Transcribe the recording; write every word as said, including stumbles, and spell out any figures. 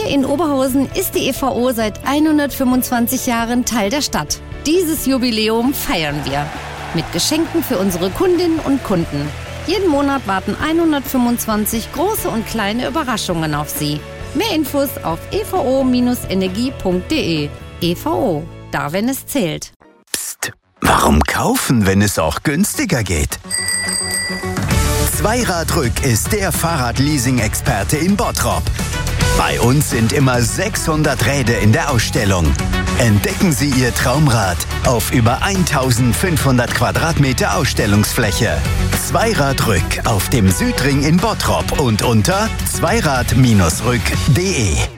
Hier in Oberhausen ist die E V O seit hundertfünfundzwanzig Jahren Teil der Stadt. Dieses Jubiläum feiern wir mit Geschenken für unsere Kundinnen und Kunden. Jeden Monat warten hundertfünfundzwanzig große und kleine Überraschungen auf Sie. Mehr Infos auf e v o Bindestrich energie punkt de. E V O, da wenn es zählt. Psst, warum kaufen, wenn es auch günstiger geht? Zweiradrück ist der Fahrradleasing-Experte in Bottrop. Bei uns sind immer sechshundert Räder in der Ausstellung. Entdecken Sie Ihr Traumrad auf über eintausendfünfhundert Quadratmeter Ausstellungsfläche. Zweiradrück auf dem Südring in Bottrop und unter zweirad Bindestrich rück punkt de.